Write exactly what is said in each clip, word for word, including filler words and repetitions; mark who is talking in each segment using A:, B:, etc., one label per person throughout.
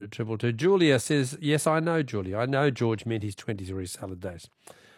A: triple two. Julia says, yes, I know, Julia. I know George meant his twenty-three salad days.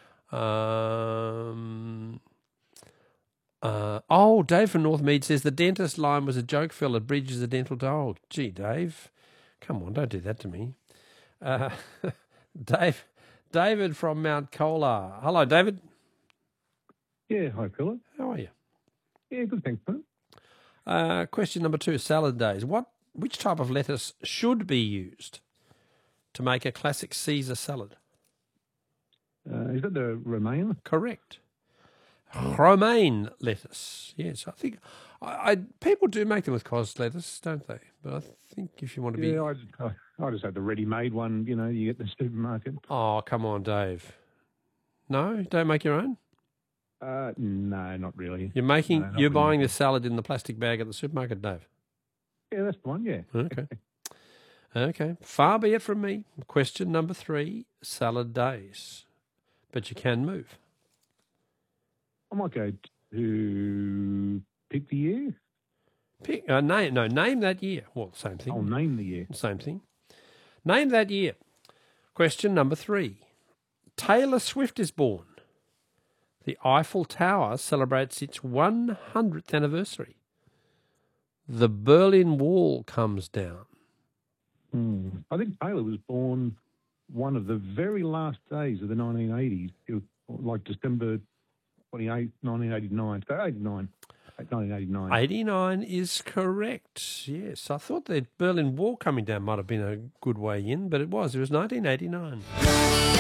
A: Um, uh, oh, Dave from Northmead says the dentist line was a joke fella. Bridges the dental toll. Gee, Dave, come on, don't do that to me. Uh, Dave, David from Mount Colar. Hello, David.
B: Yeah, hi, Philip.
A: How are you?
B: Yeah, good, thanks, mate.
A: Uh, question number two, salad days. What, which type of lettuce should be used to make a classic Caesar salad?
B: Uh, is that the romaine?
A: Correct. Romaine lettuce. Yes, I think I, I people do make them with cos lettuce, don't they? But I think if you want to be...
B: Yeah, I just, I, I just had the ready-made one, you know, you get in the supermarket.
A: Oh, come on, Dave. No? Don't make your own?
B: Uh, no, not really.
A: You're making,
B: No, not
A: you're
B: really.
A: buying the salad in the plastic bag at the supermarket, Dave?
B: Yeah, that's the one, yeah.
A: Okay. Okay. Far be it from me. Question number three, salad days. But you can move.
B: I might go to pick the year.
A: Pick, uh, name, no, name that year. Well, same thing.
B: I'll name the year.
A: Same thing. Name that year. Question number three. Taylor Swift is born. The Eiffel Tower celebrates its one hundredth anniversary. The Berlin Wall comes down.
B: Hmm. I think Taylor was born one of the very last days of the nineteen eighties. It was like December twenty-eighth, nineteen eighty-nine. So eighty-nine. nineteen eighty-nine.
A: eighty-nine is correct. Yes, I thought the Berlin Wall coming down might have been a good way in, but it was. It was nineteen eighty-nine.